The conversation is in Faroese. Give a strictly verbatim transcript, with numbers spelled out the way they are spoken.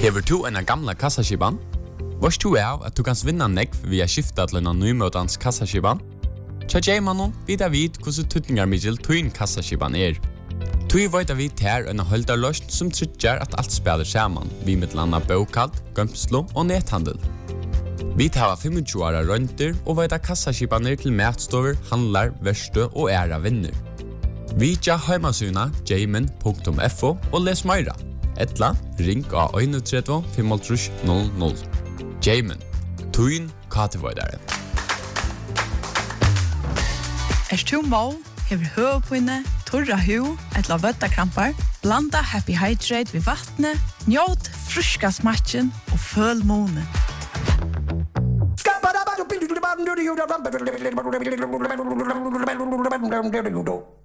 Hever du en gamla kassaskiban? Vars du er at du kan vinna nekv via skifta til en nymøtans kassaskiban? Tja J-mannen vidar vid hvordan tutningar middel tuin kassaskiban er. Tui veit vi ter en holdarløst som tryggjar at alt spiller saman, vi med landa bokald, gømslo og nethandel. Vi tar tjuefem åra rønter og veit kassaskibaner til matstover, handlar, verste og æra vinner. Vi tja heimasuna jamin punktum f o og les meira. Etla, ring av tre ett fem null null. Jamin, tuin katevoidare. Er du må, hever høvpinne, torra hu, etla vøttakrampar, blanda Happy Hydrate ved vattnet, njåt fruska smatchen og føl måne. Skabba